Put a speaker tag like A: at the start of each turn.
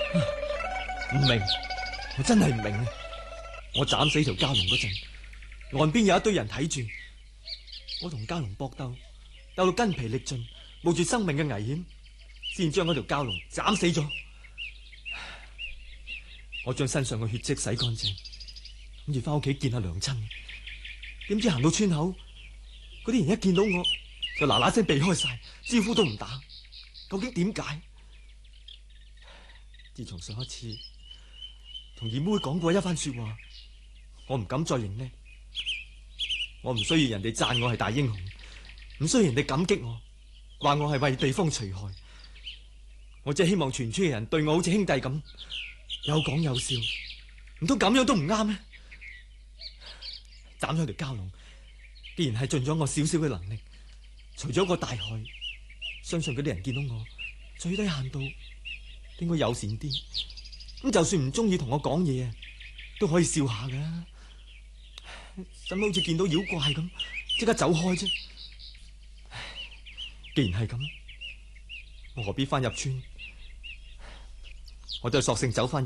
A: 唔明，我真係唔明啊！我斬死條蛟龍嗰陣，岸邊有一堆人睇住，我同蛟龍搏鬥，鬥到筋疲力盡，冒住生命嘅危險，先將嗰條蛟龍斬死咗。我將身上嘅血跡洗乾淨，諗住翻屋企見下娘親。點知行到村口，嗰啲人一見到我就嗱嗱聲避開晒，招呼都唔打。究竟點解？自從上一次同二妹講過一番說話，我唔敢再認叻。我唔需要人哋讚我係大英雄，唔需要人哋感激我，話我係為地方除害。我只係希望全村嘅人對我好似兄弟咁，有講有笑。唔通咁樣都唔啱咩？斬咗條蛟龍，既然係盡咗我少少嘅能力，除咗個大害，相信嗰啲人見到我最低限度應該友善啲。咁就算唔中意同我講嘢啊，都可以笑下噶。使乜好似見到妖怪咁即刻走開啫？既然係咁，我何必翻入村？我就索性走翻